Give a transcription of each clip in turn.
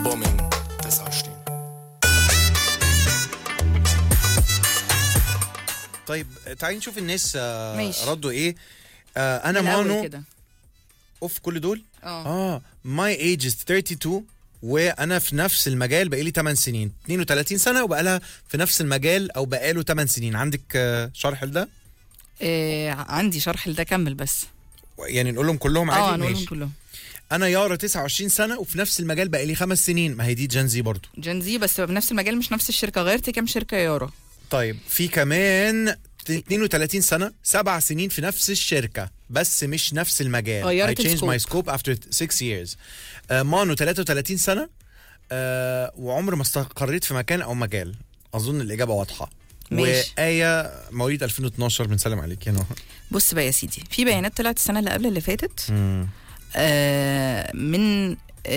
بومينج 29. طيب تعالي نشوف الناس ماشي. ردوا ايه. انا الأول مانو كده. اوف كل دول. اه ماي ايج از 32 وانا في نفس المجال بقالي 8 سنين، 32 سنه وبقالها في نفس المجال او بقاله 8 سنين. عندك شرح لده؟ عندي شرح لده، كمل بس. يعني نقول لهم كلهم عادي؟ نقولهم ماشي. كلهم. انا يارا 29 سنه وفي نفس المجال بقالي 5 سنين. ما هي دي جنزي برضو. جنزي بس بنفس المجال مش نفس الشركه. غيرتي كام شركه يا يارا؟ طيب في كمان 32 سنة 7 سنين في نفس الشركة بس مش نفس المجال. غيرت I changed السكوب. my scope after 6 years. مانو 33 سنة وعمر ما استقريت في مكان أو مجال. أظن الإجابة واضحة. ماشي. وآية مواليد 2012. بنسلم عليك يا نهى. بص بقى يا سيدي، في بيانات طلعت السنه اللي قبل اللي فاتت من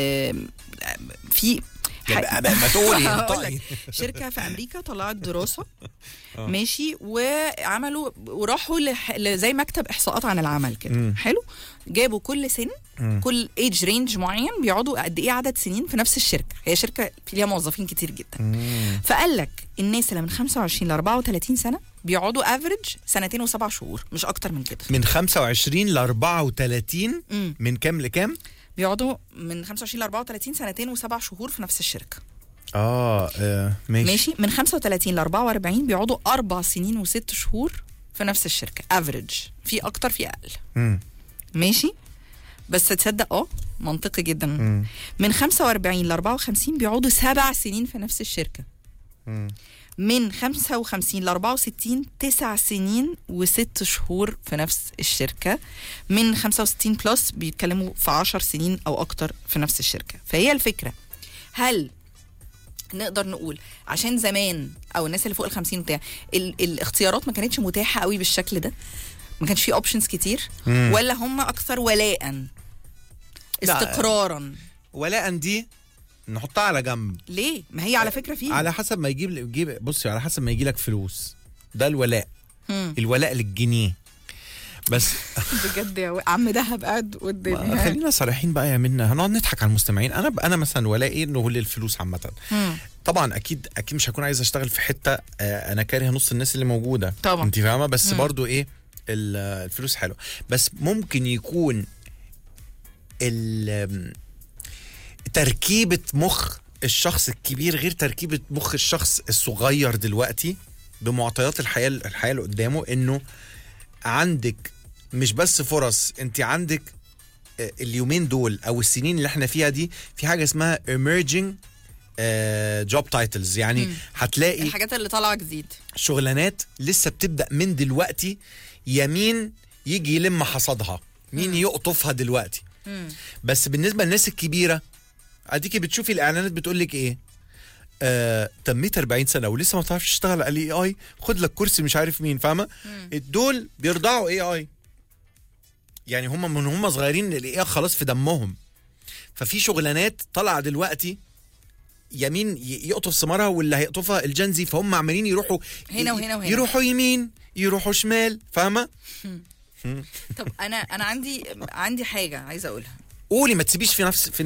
في ما تقولي هقول انطقي. لك. شركه في امريكا طلعت دراسه ماشي، وعملوا وراحوا زي مكتب احصاءات عن العمل كده. حلو. جابوا كل سن، كل ايج رينج معين بيقعدوا قد ايه عدد سنين في نفس الشركه. هي شركه ليها موظفين كتير جدا. فقال لك الناس اللي من 25 ل 34 سنه بيقعدوا افريج 2 و7 شهور، مش اكتر من كده. من 25 ل 34 من كام لكام؟ بيقعدوا من 25 ل 34 2 و7 شهور في نفس الشركه. ماشي. من 35 ل 44 بيقعدوا 4 سنين و6 شهور في نفس الشركه افريج. في اكتر في اقل. ماشي. بس تصدق منطقي جدا. من 45 ل 54 بيقعدوا 7 سنين في نفس الشركه. من 55 ل 64 9 سنين و6 شهور في نفس الشركه. من 65 بلس بيتكلموا في 10 سنين او اكتر في نفس الشركه. فهي الفكره، هل نقدر نقول عشان زمان او الناس اللي فوق ال50 بتاع الاختيارات ما كانتش متاحه قوي بالشكل ده، ما كانش في اوبشنز كتير، ولا هم اكثر ولاء استقرارا؟ ولاء دي نحطها على جنب. ليه؟ ما هي على فكره فيه على حسب ما يجيب بصي، على حسب ما يجي لك فلوس، ده الولاء. الولاء للجنيه بس. بجد يا عم دهب قاعد قدامي. خلينا صريحين بقى يا منى، هنقعد نضحك على المستمعين. انا مثلا ولائي انه للفلوس عامه. طبعا اكيد مش هكون عايز اشتغل في حته انا كاره نص الناس اللي موجوده طبعا، انت فاهمه. بس برضو ايه، الفلوس حلوه، بس ممكن يكون تركيبه مخ الشخص الكبير غير تركيبه مخ الشخص الصغير دلوقتي بمعطيات الحياه اللي قدامه. انه عندك مش بس فرص، انت عندك اليومين دول او السنين اللي احنا فيها دي في حاجه اسمها emerging job titles. يعني هتلاقي الحاجات اللي طالعه جديد، شغلانات لسه بتبدا من دلوقتي. يمين يجي يلم حصادها، مين يقطفها دلوقتي. بس بالنسبه للناس الكبيره، اديكي بتشوفي الاعلانات بتقول لك ايه، تميت 40 سنه ولسه ما تعرفش تشتغل على الاي اي، خد لك كرسي مش عارف مين، فاهمه؟ دول بيرضعوا اي اي. يعني هم من هم صغيرين الاي اي خلاص في دمهم. ففي شغلانات طالعه دلوقتي يمين يقطف ثمارها، واللي هيقطفها الجنزي. فهم عمالين يروحوا هنا وهنا وهنا، يروحوا يمين يروحوا شمال، فاهمه؟ طب انا عندي حاجه عايزه اقولها. قولي، ما تسيبيش في